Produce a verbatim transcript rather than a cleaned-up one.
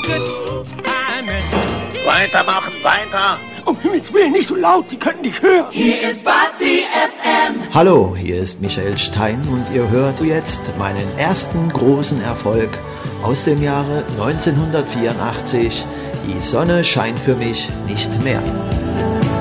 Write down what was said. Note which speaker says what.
Speaker 1: Weitermachen, weiter.
Speaker 2: Um Himmels Willen, nicht so laut, Sie können nicht hören.
Speaker 3: Hier ist Bazi F M.
Speaker 4: Hallo, hier ist Michael Stein und ihr hört jetzt meinen ersten großen Erfolg aus dem Jahre neunzehnhundertvierundachtzig. Die Sonne scheint für mich nicht mehr.